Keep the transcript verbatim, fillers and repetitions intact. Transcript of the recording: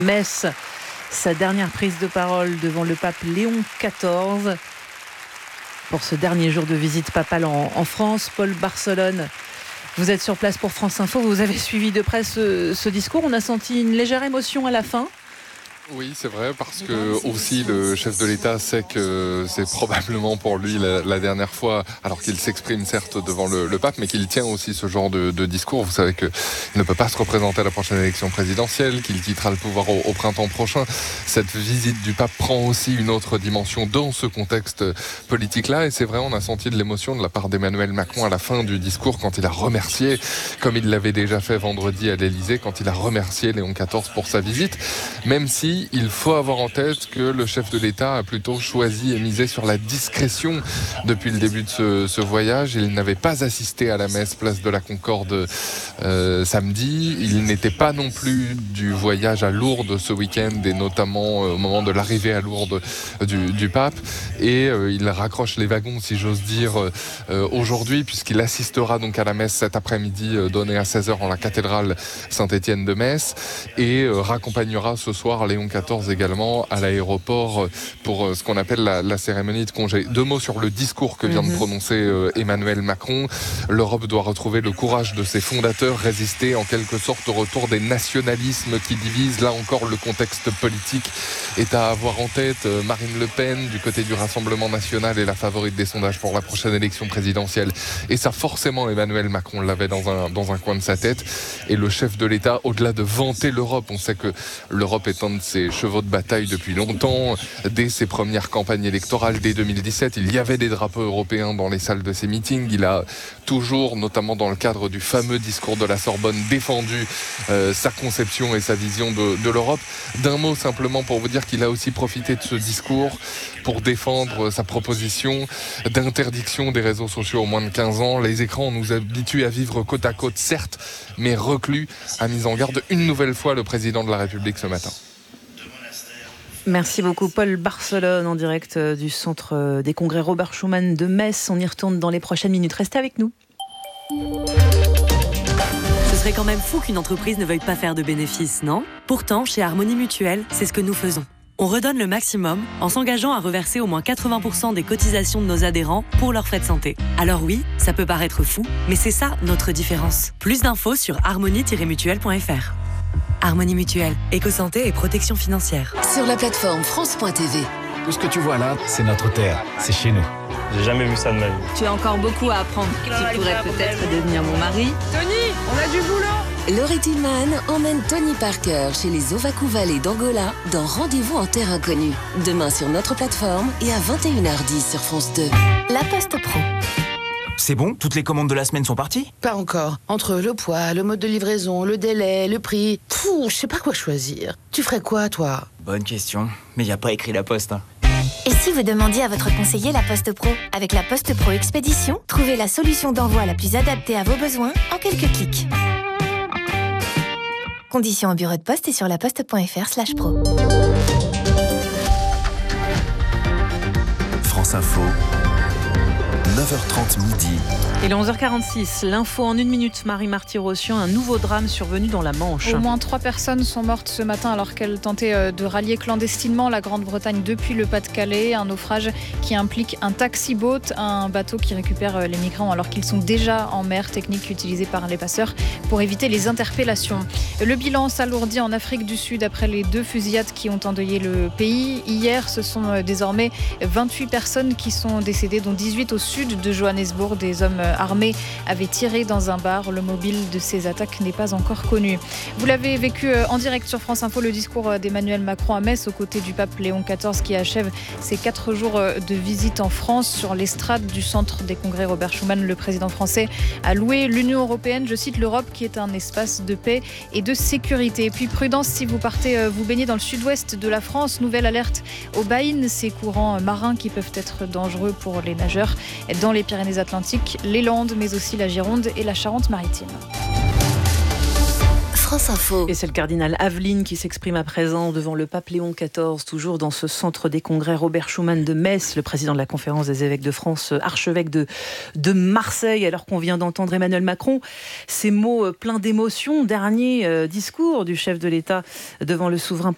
Metz, sa dernière prise de parole devant le pape Léon quatorze. Pour ce dernier jour de visite papale en, en France, Paul Barcelone, vous êtes sur place pour France Info, vous avez suivi de près ce, ce discours. On a senti une légère émotion à la fin. Oui, c'est vrai, parce que aussi le chef de l'État sait que c'est probablement pour lui la, la dernière fois, alors qu'il s'exprime certes devant le, le pape, mais qu'il tient aussi ce genre de, de discours. Vous savez qu'il ne peut pas se représenter à la prochaine élection présidentielle, qu'il quittera le pouvoir au, au printemps prochain. Cette visite du pape prend aussi une autre dimension dans ce contexte politique-là, et c'est vrai, on a senti de l'émotion de la part d'Emmanuel Macron à la fin du discours, quand il a remercié, comme il l'avait déjà fait vendredi à l'Élysée, quand il a remercié Léon quatorze pour sa visite, même si il faut avoir en tête que le chef de l'État a plutôt choisi et misé sur la discrétion depuis le début de ce, ce voyage. Il n'avait pas assisté à la messe place de la Concorde euh, samedi. Il n'était pas non plus du voyage à Lourdes ce week-end, et notamment euh, au moment de l'arrivée à Lourdes du, du pape. Et euh, il raccroche les wagons, si j'ose dire, euh, aujourd'hui, puisqu'il assistera donc à la messe cet après-midi euh, donnée à seize heures en la cathédrale Saint-Étienne de Metz, et euh, raccompagnera ce soir Léon quatorze également à l'aéroport pour ce qu'on appelle la, la cérémonie de congé. Deux mots sur le discours que vient de prononcer euh, Emmanuel Macron. L'Europe doit retrouver le courage de ses fondateurs, résister en quelque sorte au retour des nationalismes qui divisent. Là encore, le contexte politique est à avoir en tête. Euh, Marine Le Pen, du côté du Rassemblement national, est la favorite des sondages pour la prochaine élection présidentielle. Et ça, forcément, Emmanuel Macron l'avait dans un, dans un coin de sa tête. Et le chef de l'État, au-delà de vanter l'Europe, on sait que l'Europe est un de ses chevaux de bataille depuis longtemps. Dès ses premières campagnes électorales, dès deux mille dix-sept, il y avait des drapeaux européens dans les salles de ses meetings. Il a toujours, notamment dans le cadre du fameux discours de la Sorbonne, défendu euh, sa conception et sa vision de, de l'Europe. D'un mot simplement pour vous dire qu'il a aussi profité de ce discours pour défendre sa proposition d'interdiction des réseaux sociaux aux moins de quinze ans. Les écrans nous habituent à vivre côte à côte, certes, mais reclus, a mis en garde une nouvelle fois le président de la République ce matin. Merci beaucoup Paul Barcelone en direct du centre des congrès Robert Schuman de Metz. On y retourne dans les prochaines minutes. Restez avec nous. Ce serait quand même fou qu'une entreprise ne veuille pas faire de bénéfices, non ? Pourtant, chez Harmonie Mutuelle, c'est ce que nous faisons. On redonne le maximum en s'engageant à reverser au moins quatre-vingts pour cent des cotisations de nos adhérents pour leurs frais de santé. Alors oui, ça peut paraître fou, mais c'est ça notre différence. Plus d'infos sur harmonie tiret mutuelle point f r. Harmonie Mutuelle, éco-santé et protection financière. Sur la plateforme France point t v. Tout ce que tu vois là, c'est notre terre, c'est chez nous. J'ai jamais vu ça de ma vie. Tu as encore beaucoup à apprendre. Tu pourrais peut-être devenir mon mari. Tony, on a du boulot. Laurie Tillman emmène Tony Parker chez les Ovaku Valley d'Angola dans Rendez-vous en terre inconnue. Demain sur notre plateforme et à vingt et une heures dix sur France deux. La Poste Pro. C'est bon ? Toutes les commandes de la semaine sont parties ? Pas encore. Entre le poids, le mode de livraison, le délai, le prix... Pouh, je sais pas quoi choisir. Tu ferais quoi, toi ? Bonne question. Mais y a pas écrit la Poste. Hein. Et si vous demandiez à votre conseiller La Poste Pro ? Avec La Poste Pro Expédition, trouvez la solution d'envoi la plus adaptée à vos besoins en quelques clics. Conditions au bureau de poste et sur laposte point f r slash pro. France Info. neuf heures trente midi. Et le onze heures quarante-six, l'info en une minute. Marie Marty-Rossian, un nouveau drame survenu dans la Manche. Au moins trois personnes sont mortes ce matin alors qu'elles tentaient de rallier clandestinement la Grande-Bretagne depuis le Pas-de-Calais. Un naufrage qui implique un taxi-boat, un bateau qui récupère les migrants alors qu'ils sont déjà en mer, technique utilisée par les passeurs pour éviter les interpellations. Le bilan s'alourdit en Afrique du Sud après les deux fusillades qui ont endeuillé le pays. Hier, ce sont désormais vingt-huit personnes qui sont décédées, dont dix-huit au sud de Johannesburg. Des hommes armés avaient tiré dans un bar. Le mobile de ces attaques n'est pas encore connu. Vous l'avez vécu en direct sur France Info, le discours d'Emmanuel Macron à Metz aux côtés du pape Léon quatorze qui achève ses quatre jours de visite en France. Sur l'estrade du centre des congrès Robert Schuman, le président français a loué l'Union européenne, je cite, l'Europe qui est un espace de paix et de sécurité. Et puis prudence si vous partez vous baigner dans le sud-ouest de la France. Nouvelle alerte aux baïnes, ces courants marins qui peuvent être dangereux pour les nageurs dans les Pyrénées-Atlantiques, les Landes, mais aussi la Gironde et la Charente-Maritime. France Info. Et c'est le cardinal Aveline qui s'exprime à présent devant le pape Léon quatorze, toujours dans ce centre des congrès Robert Schuman de Metz, le président de la conférence des évêques de France, archevêque de, de Marseille, alors qu'on vient d'entendre Emmanuel Macron. Ces mots pleins d'émotion, dernier euh, discours du chef de l'État devant le souverain